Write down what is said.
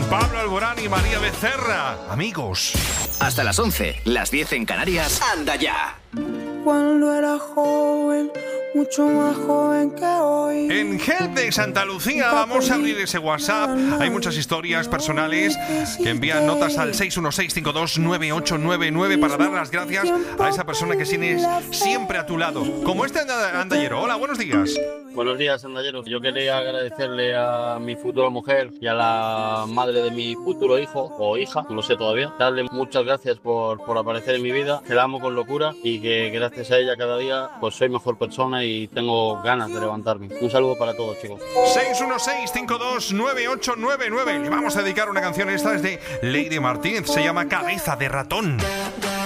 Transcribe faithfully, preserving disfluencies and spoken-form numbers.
Pablo Alborán y María Becerra. Amigos. Hasta las once, las diez en Canarias. ¡Anda ya! Cuando era joven, mucho más joven que hoy. En Help de Santa Lucía vamos a abrir ese WhatsApp. Hay muchas historias personales que envían notas al seis uno seis cinco dos nueve ocho nueve nueve para dar las gracias a esa persona que tienes siempre a tu lado. Como este andallero. Hola, buenos días. Buenos días, andalleros. Yo quería agradecerle a mi futura mujer y a la madre de mi futuro hijo o hija, no lo sé todavía, darle muchas gracias por, por aparecer en mi vida, que la amo con locura y que gracias a ella cada día pues soy mejor persona y tengo ganas de levantarme. Un saludo para todos, chicos. seis uno seis cinco dos nueve ocho nueve nueve. Le vamos a dedicar una canción, esta es de Lady Martínez, se llama Cabeza de Ratón.